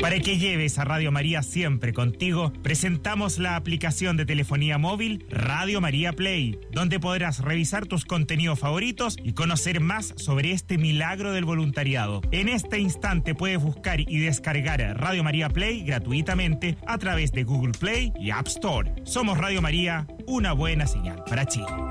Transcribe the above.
Para que lleves a Radio María siempre contigo, presentamos la aplicación de telefonía móvil Radio María Play, donde podrás revisar tus contenidos favoritos y conocer más sobre este milagro del voluntariado. En este instante puedes buscar y descargar Radio María Play gratuitamente a través de Google Play y App Store. Somos Radio María, una buena señal para Chile.